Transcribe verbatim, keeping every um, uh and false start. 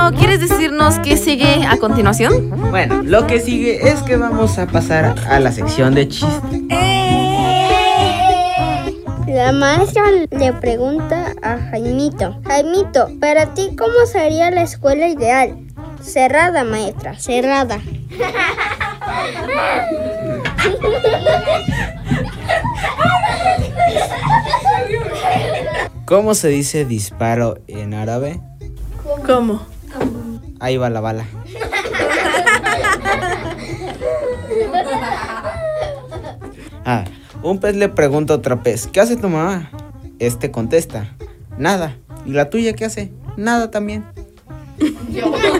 Bueno, ¿quieres decirnos qué sigue a continuación? Bueno, lo que sigue es que vamos a pasar a la sección de chistes. La maestra le pregunta a Jaimito: Jaimito, para ti, ¿cómo sería la escuela ideal? Cerrada, maestra, cerrada. ¿Cómo se dice disparo en árabe? ¿Cómo? Ahí va la bala. Ah, un pez le pregunta a otro pez: ¿qué hace tu mamá? Este contesta: nada. ¿Y la tuya qué hace? Nada también.